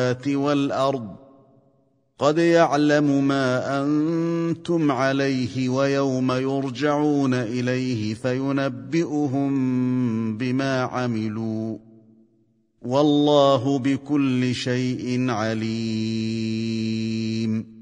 وَالْأَرْضِ قَدْ يَعْلَمُ مَا أَنْتُمْ عَلَيْهِ وَيَوْمَ يُرْجَعُونَ إِلَيْهِ فَيُنَبِّئُهُم بِمَا عَمِلُوا وَاللَّهُ بِكُلِّ شَيْءٍ عَلِيمٌ.